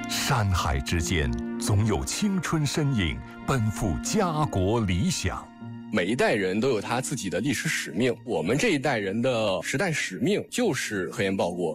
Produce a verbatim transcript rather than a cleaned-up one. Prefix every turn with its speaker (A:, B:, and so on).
A: 山海之间，总有青春身影奔赴家国理想。
B: 每一代人都有他自己的历史使命，我们这一代人的时代使命就是科研报国。